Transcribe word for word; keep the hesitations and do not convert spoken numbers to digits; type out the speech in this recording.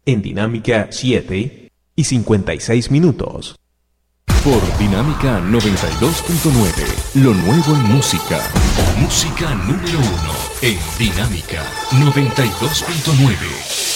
en Dinámica siete y cincuenta y seis minutos. Por Dinámica noventa y dos punto nueve, lo nuevo en música. Música número uno en Dinámica noventa y dos punto nueve.